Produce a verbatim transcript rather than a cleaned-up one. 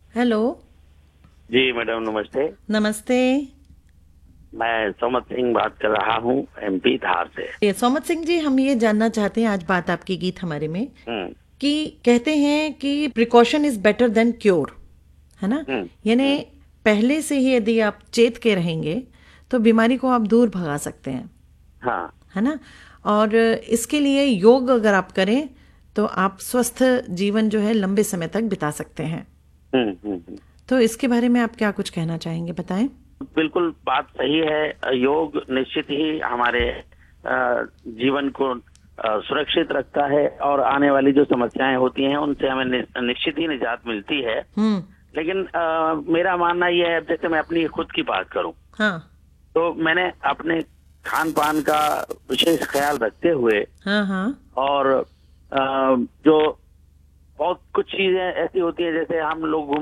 Hello. जी madam, नमस्ते। नमस्ते। मैं सोमत सिंह बात कर रहा हूँ, एमपी धार से। ये सोमत सिंह जी, हम ये जानना चाहते हैं, आज बात आपकी गीत हमारे में, हम्म। कि कहते हैं कि precaution is better than cure, है ना। हम्म। यानी हम्म। पहले से ही यदि आप चेत के रहेंगे तो बीमारी को आप दूर भगा सकते हैं, हाँ। है ना। और इसके लिए योग अगर आप करें तो आप स्वस्थ जीवन जो है लंबे समय तक बिता सकते हैं। हम्म। हम्म। हम्म। तो इसके बारे में आप क्या कुछ कहना चाहेंगे, बताएं। बिल्कुल बात सही है। योग निश्चित ही हमारे अ, जीवन को अ, सुरक्षित रखता है और आने वाली जो समस्याएं होती हैं उनसे हमें नि- निश्चित ही निजात मिलती है। हम्म। लेकिन अ, मेरा मानना यह है, जैसे मैं अपनी खुद की बात करूं हाँ। तो मैंने अपने खान पान का विशेष ख्याल रखते हुए हाँ। हाँ। और अ, जो बहुत कुछ चीजें ऐसी होती है, जैसे हम लोग घूम